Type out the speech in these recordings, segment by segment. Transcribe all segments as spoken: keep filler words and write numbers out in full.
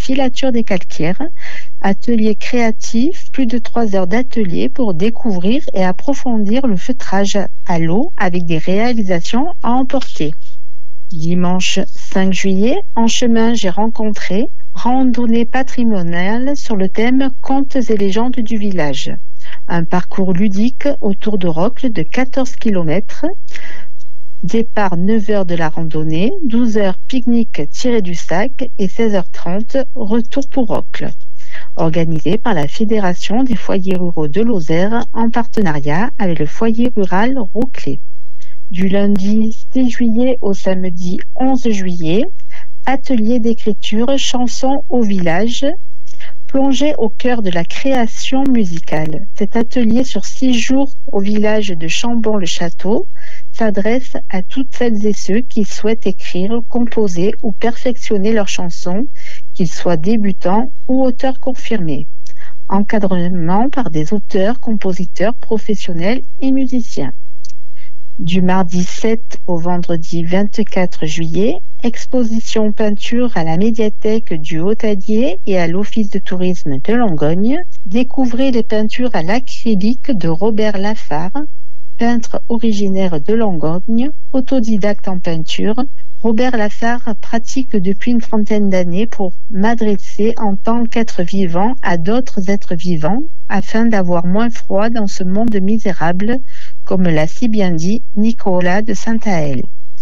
filature des calcaires. Atelier créatif, plus de trois heures d'atelier pour découvrir et approfondir le feutrage à l'eau avec des réalisations à emporter. Dimanche cinq juillet, en chemin, j'ai rencontré randonnée patrimoniale sur le thème Contes et légendes du village. Un parcours ludique autour de Rocles de quatorze kilomètres. Départ neuf heures de la randonnée, douze heures pique-nique tiré du sac et seize heures trente retour pour Rocles. Organisé par la Fédération des foyers ruraux de Lozère en partenariat avec le foyer rural Roclais. Du lundi six juillet au samedi onze juillet, atelier d'écriture chansons au village, plongé au cœur de la création musicale. Cet atelier sur six jours au village de Chambon-le-Château s'adresse à toutes celles et ceux qui souhaitent écrire, composer ou perfectionner leurs chansons, qu'ils soient débutants ou auteurs confirmés. Encadrement par des auteurs, compositeurs, professionnels et musiciens. Du mardi sept au vendredi vingt-quatre juillet, exposition peinture à la médiathèque du Haut-Allier et à l'Office de tourisme de Langogne. Découvrez les peintures à l'acrylique de Robert Lafare, peintre originaire de Langogne, autodidacte en peinture. Robert Lafare pratique depuis une trentaine d'années pour m'adresser en tant qu'être vivant à d'autres êtres vivants afin d'avoir moins froid dans ce monde misérable, comme l'a si bien dit Nicolas de Saint-Aël.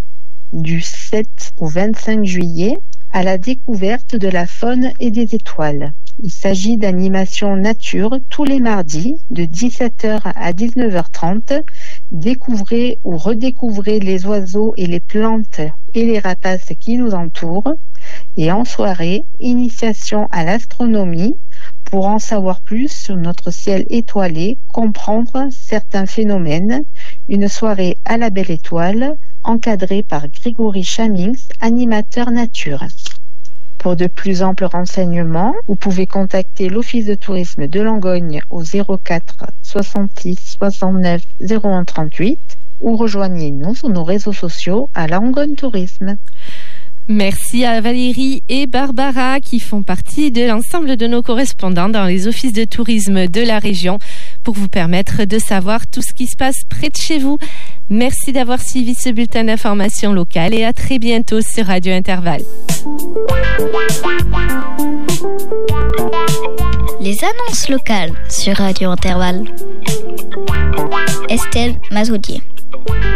Du sept au vingt-cinq juillet, à la découverte de la faune et des étoiles. Il s'agit d'animation nature tous les mardis de dix-sept heures à dix-neuf heures trente. Découvrez ou redécouvrez les oiseaux et les plantes et les rapaces qui nous entourent. Et en soirée, initiation à l'astronomie pour en savoir plus sur notre ciel étoilé, comprendre certains phénomènes. Une soirée à la belle étoile, encadrée par Grégory Chamings, animateur nature. Pour de plus amples renseignements, vous pouvez contacter l'Office de tourisme de Langogne au zéro quatre soixante-six soixante-neuf zéro un trente-huit ou rejoignez-nous sur nos réseaux sociaux à Langogne Tourisme. Merci à Valérie et Barbara qui font partie de l'ensemble de nos correspondants dans les offices de tourisme de la région pour vous permettre de savoir tout ce qui se passe près de chez vous. Merci d'avoir suivi ce bulletin d'information locale et à très bientôt sur Radio Intervalle. Les annonces locales sur Radio Intervalle. Estelle Mazoudier.